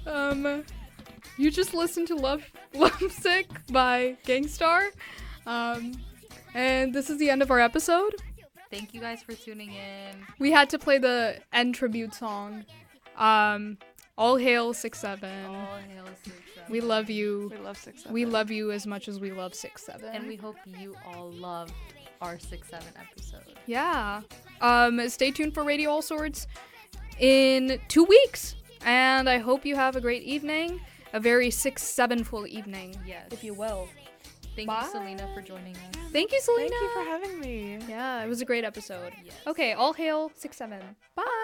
You just listened to Lovesick by Gangstar. And this is the end of our episode. Thank you guys for tuning in. We had to play the end tribute song. All hail 6-7. All hail 6-7. We love you. We love 6-7. We love you as much as we love 6-7. And we hope you all loved our 6-7 episode. Yeah. Stay tuned for Radio All Sorts in 2 weeks. And I hope you have a great evening. A very 6-7-ful evening. Yes. If you will. Thank Bye. you, Selena, for joining us. Thank you, Selena. Thank you for having me. Yeah, it was a great episode. Yes. Okay, all hail 6-7. Bye.